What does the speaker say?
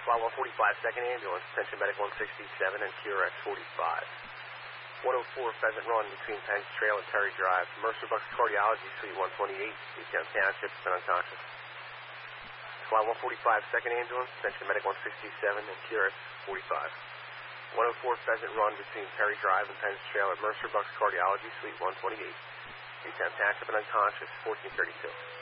Squad 145, second ambulance, attention medic 167 and QRX 45. 104 Pheasant Run between Penn's Trail and Terry Drive. Mercer Bucks Cardiology, Suite 128, Easttown Township, been unconscious. Squad 145, second ambulance, attention medic 167 and QRX 45. 104 Pheasant Run between Terry Drive and Penn's Trail at Mercer Bucks Cardiology, Suite 128, Easttown Township, been unconscious, 1432.